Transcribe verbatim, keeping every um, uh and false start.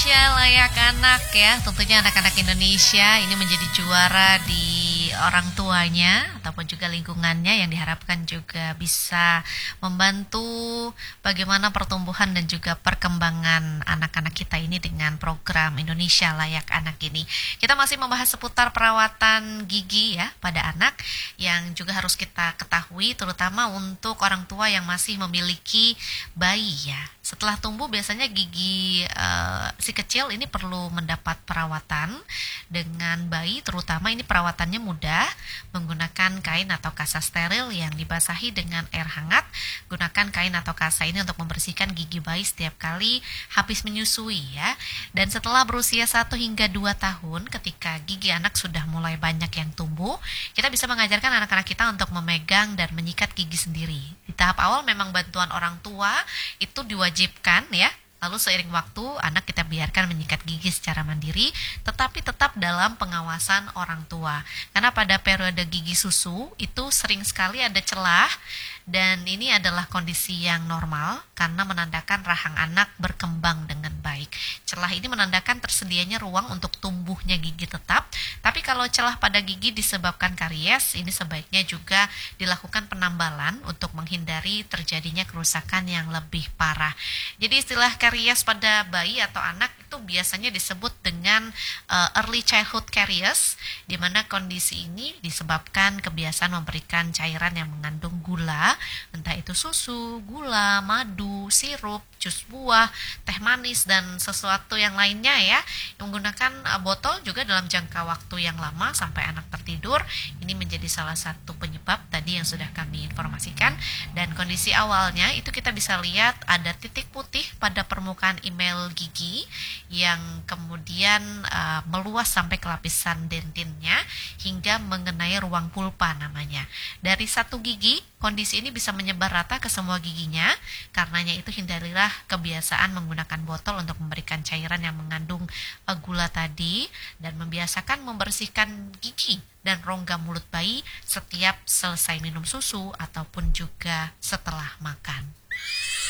Indonesia layak anak ya. Tentunya anak-anak Indonesia ini menjadi juara di orang tuanya ataupun juga lingkungannya, yang diharapkan juga bisa membantu bagaimana pertumbuhan dan juga perkembangan anak-anak kita ini dengan program Indonesia Layak Anak ini. Kita masih membahas seputar perawatan gigi ya pada anak, yang juga harus kita ketahui terutama untuk orang tua yang masih memiliki bayi ya. Setelah tumbuh biasanya gigi uh, si kecil ini perlu mendapat perawatan. Dengan bayi terutama ini perawatannya mudah, menggunakan kain atau kasa steril yang dibasahi dengan air hangat. Gunakan kain atau kasa ini untuk membersihkan gigi bayi setiap kali habis menyusui ya. Dan setelah berusia satu hingga dua tahun, ketika gigi anak sudah mulai banyak yang tumbuh, kita bisa mengajarkan anak-anak kita untuk memegang dan menyikat gigi sendiri. Di tahap awal memang bantuan orang tua itu diwajibkan ya. Lalu seiring waktu anak kita biarkan menyikat gigi secara mandiri, tetapi tetap dalam pengawasan orang tua. Karena pada periode gigi susu itu sering sekali ada celah, dan ini adalah kondisi yang normal karena menandakan rahang anak berkembang dengan baik. Celah ini menandakan tersedianya ruang untuk tumbuhnya gigi tetap, tapi kalau celah pada gigi disebabkan karies, ini sebaiknya juga dilakukan penambalan untuk menghindari terjadinya kerusakan yang lebih parah. Jadi istilah karies pada bayi atau anak itu biasanya disebut dengan uh, early childhood caries, di mana kondisi ini disebabkan kebiasaan memberikan cairan yang mengandung gula, entah itu susu, gula, madu, sirup, jus buah, teh manis, dan sesuatu yang lainnya ya. Menggunakan uh, botol juga dalam jangka waktu yang lama sampai anak tertidur, ini menjadi salah satu penyebab tadi yang sudah kami informasikan. Dan kondisi awalnya itu kita bisa lihat ada titik putih pada permukaan email gigi yang kemudian uh, meluas sampai ke lapisan dentinnya hingga mengenai ruang pulpa namanya. Dari satu gigi, kondisi ini bisa menyebar rata ke semua giginya. Karenanya itu hindarilah kebiasaan menggunakan botol untuk memberikan cairan yang mengandung uh, gula tadi, dan membiasakan membersihkan gigi dan rongga mulut bayi setiap selesai minum susu ataupun juga setelah makan.